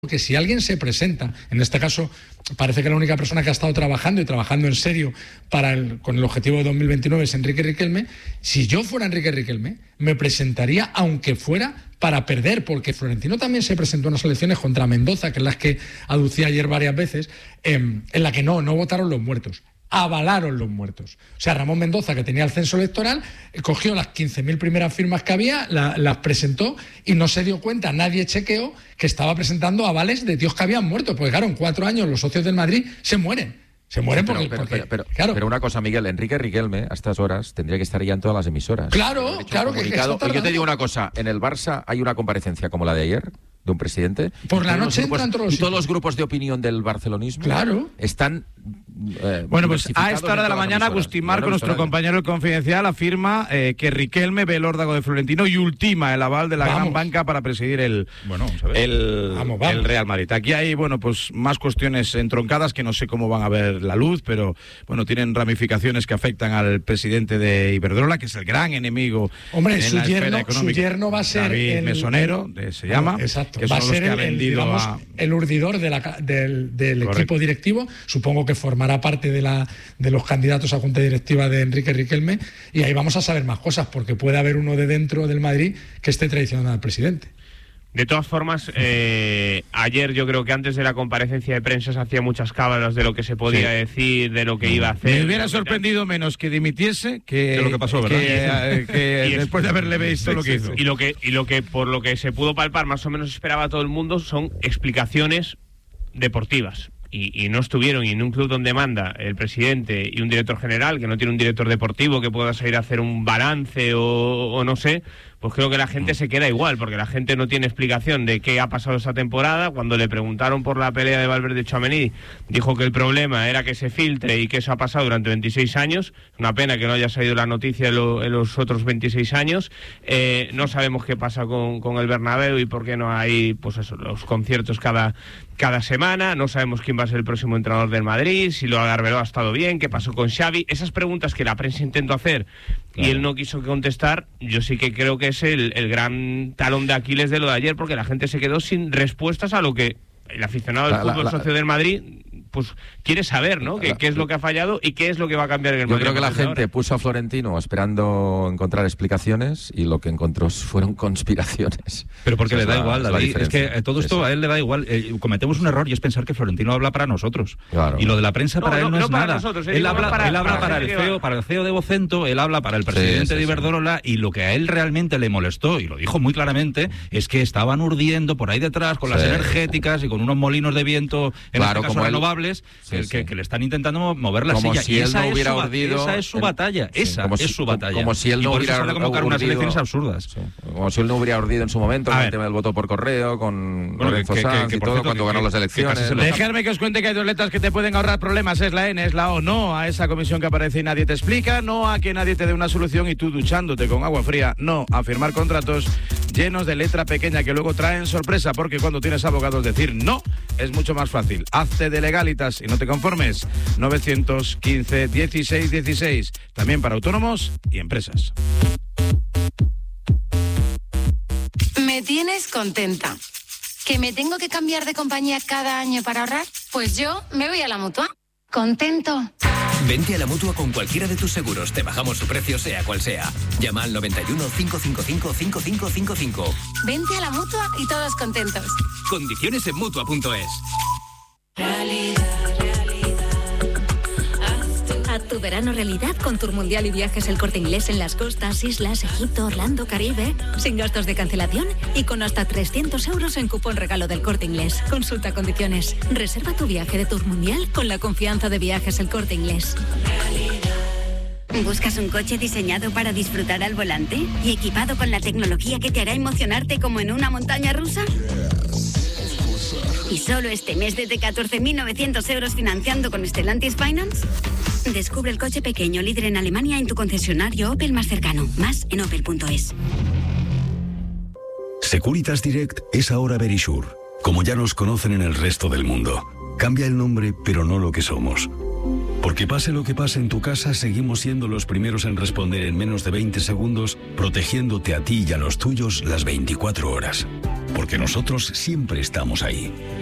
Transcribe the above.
que si alguien se presenta, en este caso parece que la única persona que ha estado trabajando y trabajando en serio con el objetivo de 2029 es Enrique Riquelme, si yo fuera Enrique Riquelme, me presentaría aunque fuera para perder, porque Florentino también se presentó en unas elecciones contra Mendoza, que es las que aducía ayer varias veces, en la que no votaron los muertos. Avalaron los muertos. O sea, Ramón Mendoza, que tenía el censo electoral, cogió las 15.000 primeras firmas que había, las presentó y no se dio cuenta, nadie chequeó que estaba presentando avales de tíos que habían muerto. Porque claro, en 4 años los socios del Madrid se mueren. Se mueren pero una cosa, Miguel, Enrique Riquelme a estas horas tendría que estar ya en todas las emisoras. Claro que yo te digo una cosa, en el Barça hay una comparecencia como la de ayer de un presidente. Por la noche entran todos los grupos de opinión del barcelonismo están bueno, pues a esta hora de la mañana Agustín Marco, nuestro compañero del Confidencial, afirma que Riquelme ve el órdago de Florentino y ultima el aval de la gran banca para presidir el Real Madrid. Aquí hay, pues más cuestiones entroncadas que no sé cómo van a ver la luz, pero tienen ramificaciones que afectan al presidente de Iberdrola, que es el gran enemigo. Hombre, su yerno va a ser David Mesonero, se llama. Exacto. Que va a ser el urdidor del equipo directivo. Supongo que formará parte de los candidatos a junta directiva de Enrique Riquelme, y ahí vamos a saber más cosas, porque puede haber uno de dentro del Madrid que esté traicionando al presidente. De todas formas, ayer yo creo que antes de la comparecencia de prensa se hacía muchas cábalas de lo que se podía decir, de lo que iba a hacer. Me hubiera sorprendido menos que dimitiese que lo que pasó, ¿verdad? Que después de haberle visto lo que hizo. Y lo que por lo que se pudo palpar más o menos esperaba todo el mundo son explicaciones deportivas. Y no estuvieron, y en un club donde manda el presidente y un director general, que no tiene un director deportivo que pueda salir a hacer un balance o no sé, pues creo que la gente se queda igual, porque la gente no tiene explicación de qué ha pasado esta temporada. Cuando le preguntaron por la pelea de Valverde y Tchouaméni, dijo que el problema era que se filtre y que eso ha pasado durante 26 años. Es una pena que no haya salido la noticia en los otros 26 años. No sabemos qué pasa con el Bernabéu y por qué no hay los conciertos cada semana. No sabemos quién va a ser el próximo entrenador del Madrid, si lo Arbeloa ha estado bien, qué pasó con Xavi. Esas preguntas que la prensa intentó hacer y él no quiso contestar, yo sí que creo que es el gran talón de Aquiles de lo de ayer, porque la gente se quedó sin respuestas a lo que el aficionado del fútbol socio del Madrid quiere saber, ¿no? ¿Qué es lo que ha fallado y qué es lo que va a cambiar en el Madrid? Yo creo que la gente puso a Florentino esperando encontrar explicaciones y lo que encontró fueron conspiraciones. Pero porque le da igual, David. Es que todo esto a él le da igual. Cometemos un error y es pensar que Florentino habla para nosotros. Claro. Y lo de la prensa para él no es nada. Nosotros, él habla para el CEO de Vocento, él habla para el presidente de Iberdrola, y lo que a él realmente le molestó, y lo dijo muy claramente, es que estaban urdiendo por ahí detrás con las energéticas y con unos molinos de viento en este caso renovables. Que le están intentando mover la silla. Si él no hubiera urdido. Esa es su batalla. Esa es su batalla. Como si él no hubiera urdido. Convocar unas elecciones absurdas. Sí. Como si él no hubiera urdido en su momento con el tema del voto por correo, con Lorenzo Sanz y todo, cuando ganó las elecciones. Dejadme que os cuente que hay 2 letras que te pueden ahorrar problemas. Es la N, es la O. No a esa comisión que aparece y nadie te explica. No a que nadie te dé una solución y tú duchándote con agua fría. No a firmar contratos llenos de letra pequeña que luego traen sorpresa, porque cuando tienes abogados decir no es mucho más fácil. Hazte de Legalitas y no te conformes. 915 16 16, también para autónomos y empresas. Me tienes contenta. ¿Que me tengo que cambiar de compañía cada año para ahorrar? Pues yo me voy a la Mutua. ¿Contento? Vente a la Mutua con cualquiera de tus seguros. Te bajamos su precio, sea cual sea. Llama al 91 555 5555. Vente a la Mutua y todos contentos. Condiciones en Mutua.es. Haz tu verano realidad con Tour Mundial y Viajes El Corte Inglés en las costas, islas, Egipto, Orlando, Caribe, sin gastos de cancelación y con hasta 300 euros en cupón regalo del Corte Inglés. Consulta condiciones. Reserva tu viaje de Tour Mundial con la confianza de Viajes El Corte Inglés. ¿Buscas un coche diseñado para disfrutar al volante y equipado con la tecnología que te hará emocionarte como en una montaña rusa? ¿Y solo este mes desde 14.900 euros financiando con Stellantis Finance? Descubre el coche pequeño líder en Alemania en tu concesionario Opel más cercano. Más en opel.es. Securitas Direct es ahora Verisure, como ya nos conocen en el resto del mundo. Cambia el nombre, pero no lo que somos. Porque pase lo que pase en tu casa, seguimos siendo los primeros en responder en menos de 20 segundos, protegiéndote a ti y a los tuyos las 24 horas. porque nosotros siempre estamos ahí.